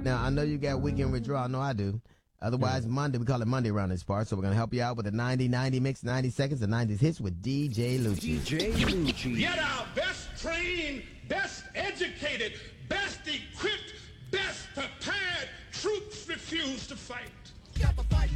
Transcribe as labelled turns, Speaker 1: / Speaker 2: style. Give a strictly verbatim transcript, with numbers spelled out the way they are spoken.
Speaker 1: Now, I know you got weekend withdrawal. I know I do. Otherwise, Monday, we call it Monday around this part. So we're going to help you out with the ninety ninety mix, ninety seconds of nineties hits with D J Lucci.
Speaker 2: D J Lucci.
Speaker 3: Yet our best trained, best educated, best equipped, best prepared troops refuse to fight.